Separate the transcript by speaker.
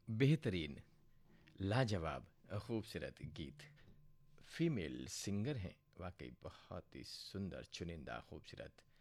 Speaker 1: बेहतरीन, लाजवाब, खूबसूरत गीत। फीमेल सिंगर हैं, वाकई बहुत ही सुंदर, चुनिंदा, खूबसूरत।